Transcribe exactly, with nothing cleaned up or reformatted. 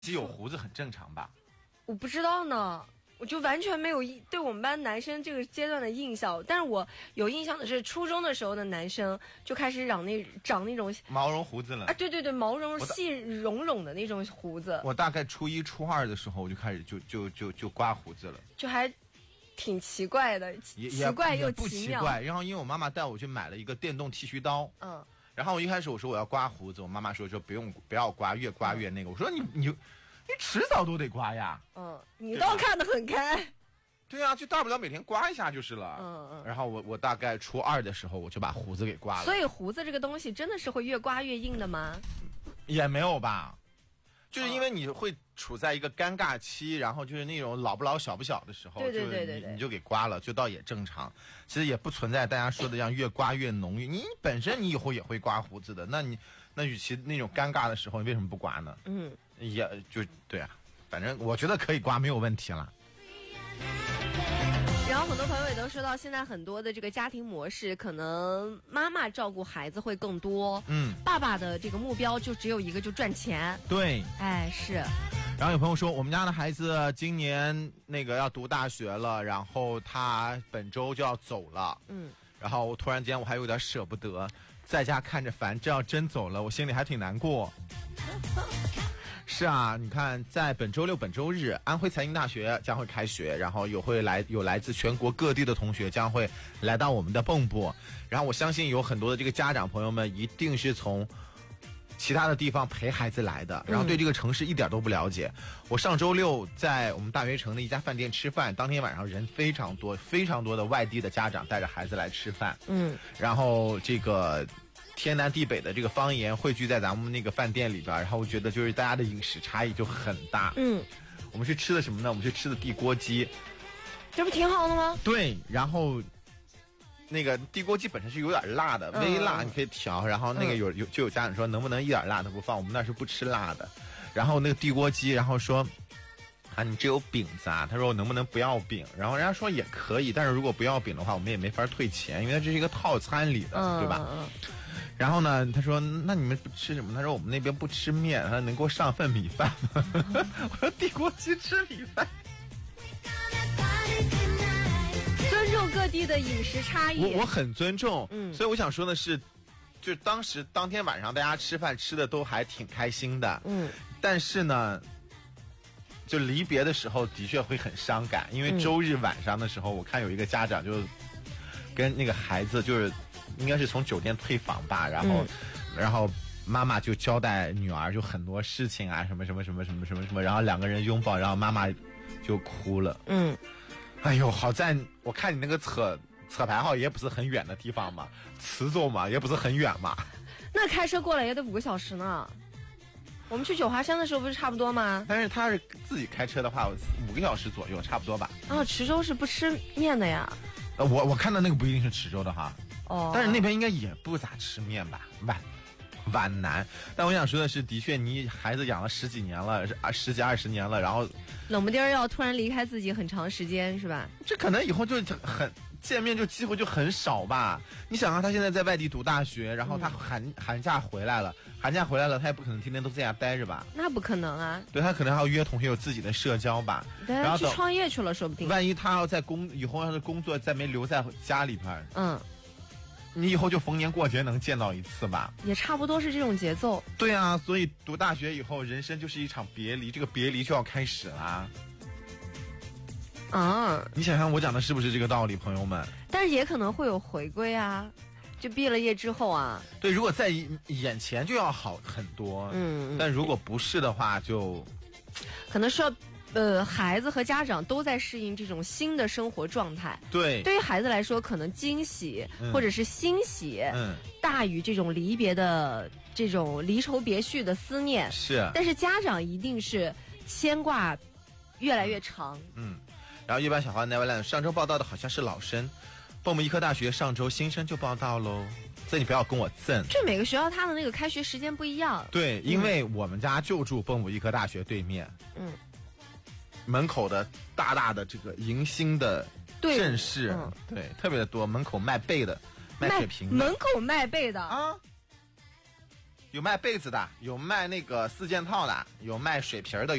其实有胡子很正常吧？ 我不知道呢，我就完全没有对我们班男生这个阶段的印象。但是我有印象的是，初中的时候的男生就开始长那长那种毛绒胡子了啊，对对对，毛茸细茸茸的那种胡子。 我大概初一初二的时候，我就开始就就就就刮胡子了， 就还挺奇怪的，奇怪又不奇怪。然后因为我妈妈带我去买了一个电动剃须刀， 嗯。 然后我一开始我说我要刮胡子，我妈妈说说不用不要刮，越刮越那个。我说你你你迟早都得刮呀。 嗯，你倒看得很开。 对啊，就大不了每天刮一下就是了。 嗯嗯。 然后我我大概初二的时候我就把胡子给刮了。 所以胡子这个东西真的是会越刮越硬的吗？ 也没有吧，就是因为你会处在一个尴尬期，然后就是那种老不老小不小的时候， 对对对对对，你就给刮了，就倒也正常。其实也不存在大家说的这样越刮越浓郁。你本身你以后也会刮胡子的，那你那与其那种尴尬的时候，你为什么不刮呢？ 嗯， 也就对啊，反正我觉得可以刮，没有问题了。 然后很多朋友也都说到，现在很多的这个家庭模式，可能妈妈照顾孩子会更多， 嗯， 爸爸的这个目标就只有一个，就赚钱。 对， 哎是。 然后有朋友说，我们家的孩子今年那个要读大学了，然后他本周就要走了， 嗯， 然后突然间我还有点舍不得，在家看着烦，这要真走了，我心里还挺难过。是啊，你看，在本周六、本周日，安徽财经大学将会开学，然后有会来有来自全国各地的同学将会来到我们的蚌埠，然后我相信有很多的这个家长朋友们一定是从其他的地方陪孩子来的，然后对这个城市一点都不了解。嗯、我上周六在我们大学城的一家饭店吃饭，当天晚上人非常多，非常多的外地的家长带着孩子来吃饭， 嗯， 然后这个天南地北的这个方言汇聚在咱们那个饭店里边，然后我觉得就是大家的饮食差异就很大。 嗯， 我们去吃的什么呢？我们去吃的地锅鸡， 这不挺好的吗？ 对，然后那个地锅鸡本身是有点辣的，微辣你可以调，然后那个有有就有家长说能不能一点辣都不放，我们那是不吃辣的。然后那个地锅鸡，然后说啊你只有饼子啊，他说我能不能不要饼？然后人家说也可以，但是如果不要饼的话，我们也没法退钱，因为它这是一个套餐里的， 嗯、 对吧？ 嗯然后呢，他说那你们不吃什么？他说我们那边不吃面，他说能给我上份米饭吗？我说地锅鸡吃米饭。 尊重各地的饮食差异， 我我很尊重， 嗯， 所以我想说的是，就当时当天晚上大家吃饭吃的都还挺开心的， 嗯， 但是呢，就离别的时候的确会很伤感，因为周日晚上的时候，我看有一个家长就跟那个孩子就是应该是从酒店退房吧，然后、嗯、然后妈妈就交代女儿就很多事情啊，什么什么什么什么什么什么，然后两个人拥抱，然后妈妈就哭了， 嗯。 哎呦，好在我看你那个侧侧牌号也不是很远的地方嘛，磁州嘛也不是很远嘛。 那开车过来也得五个小时呢。我们去九华山的时候不是差不多吗？ 但是他是自己开车的话，五个小时左右差不多吧。 啊，池州是不吃面的呀？ 呃，我我看到那个不一定是池州的哈。 哦。 但是那边应该也不咋吃面吧？皖皖南。但我想说的是，的确你孩子养了十几年了，啊十几二十年了，然后。 冷不丁要突然离开自己很长时间是吧？ 这可能以后就很见面就机会就很少吧。你想啊，他现在在外地读大学，然后他寒、嗯、寒假回来了，寒假回来了，他也不可能天天都在家待着吧？ 那不可能啊。 对，他可能还要约同学有自己的社交吧。 对，然后去创业去了，说不定。 万一他要在工以后要是工作再没留在家里边， 嗯， 你以后就逢年过节能见到一次吧？ 也差不多是这种节奏。 对啊，所以读大学以后，人生就是一场别离，这个别离就要开始啦。 啊， 你想想我讲的是不是这个道理，朋友们？ 但是也可能会有回归啊，就毕了业之后啊。 对，如果在眼前就要好很多， 嗯， 但如果不是的话，就可能是要。呃，孩子和家长都在适应这种新的生活状态。 对， 对于孩子来说，可能惊喜、嗯、或者是欣喜， 嗯， 大于这种离别的这种离愁别绪的思念。 是， 但是家长一定是牵挂越来越长。 嗯，然后一般小花 Neverland 上周报道的好像是老生，蚌埠医科大学上周新生就报道喽。所以你不要跟我赠。 这每个学校它的那个开学时间不一样。 对，因为我们家就住蚌埠医科大学对面。 嗯。 门口的大大的这个迎新的阵势，对,、嗯、对，特别的多。门口卖被的，卖水瓶的， 门口卖被的啊， 有卖被子的，有卖那个四件套的，有卖水瓶的。